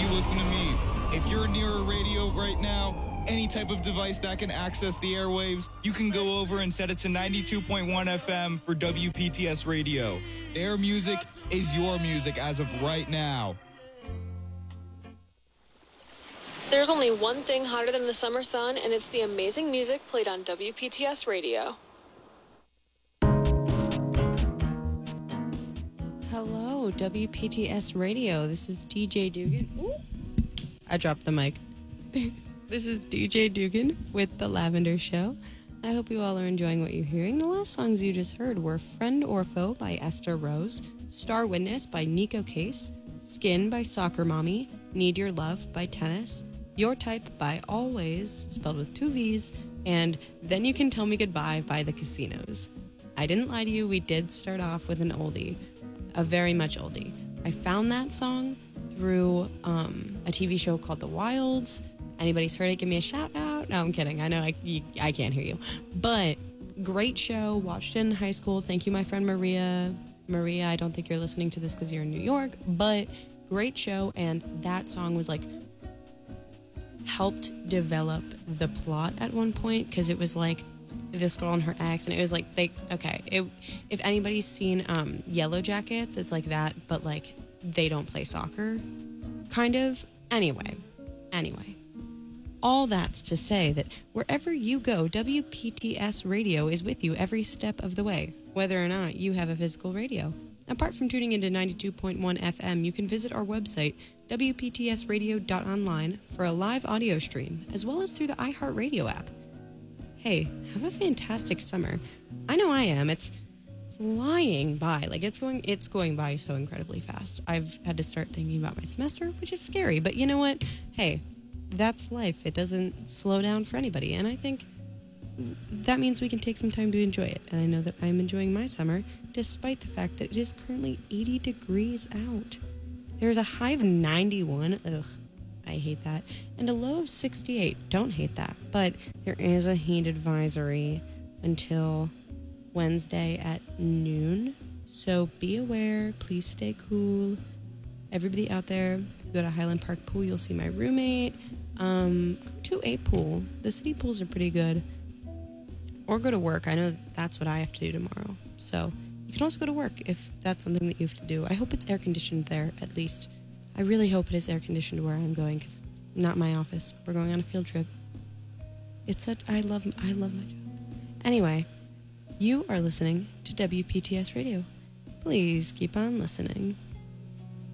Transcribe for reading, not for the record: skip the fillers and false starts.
you listen to me. If you're near a radio right now, any type of device that can access the airwaves, you can go over and set it to 92.1 FM for WPTS Radio. Their music is your music as of right now. There's only one thing hotter than the summer sun, and it's the amazing music played on WPTS Radio. Hello, WPTS Radio. This is DJ Dugan. Ooh. I dropped the mic. This is DJ Dugan with The Lavender Show. I hope you all are enjoying what you're hearing. The last songs you just heard were Friend or Foe by Esther Rose, Star Witness by Nico Case, Skin by Soccer Mommy, Need Your Love by Tennis, Your Type by Always, spelled with 2 V's, and Then You Can Tell Me Goodbye by The Casinos. I didn't lie to you, we did start off with an oldie, a very much oldie. I found that song through a TV show called The Wilds. Anybody's heard it, give me a shout out. No, I'm kidding. I know I can't hear you. But great show. Watched it in high school. Thank you, my friend Maria. Maria, I don't think you're listening to this because you're in New York. But great show. And that song was like helped develop the plot at one point because it was like this girl and her ex. And it was like, if anybody's seen Yellow Jackets, it's like that. But like they don't play soccer. Kind of. Anyway. All that's to say that wherever you go, WPTS Radio is with you every step of the way, whether or not you have a physical radio. Apart from tuning into 92.1 FM, you can visit our website, WPTSradio.online, for a live audio stream, as well as through the iHeartRadio app. Hey, have a fantastic summer. I know I am. It's flying by. Like, it's going by so incredibly fast. I've had to start thinking about my semester, which is scary. But you know what? Hey, that's life. It doesn't slow down for anybody. And I think that means we can take some time to enjoy it. And I know that I'm enjoying my summer, despite the fact that it is currently 80 degrees out. There's a high of 91. Ugh, I hate that. And a low of 68. Don't hate that. But there is a heat advisory until Wednesday at noon. So be aware. Please stay cool. Everybody out there, if you go to Highland Park Pool, you'll see my roommate. Go to a pool. The city pools are pretty good. Or go to work. I know that's what I have to do tomorrow. So you can also go to work if that's something that you have to do. I hope it's air conditioned there, at least. I really hope it is air conditioned where I'm going, because it's not my office. We're going on a field trip. I love my job. Anyway, you are listening to WPTS Radio. Please keep on listening.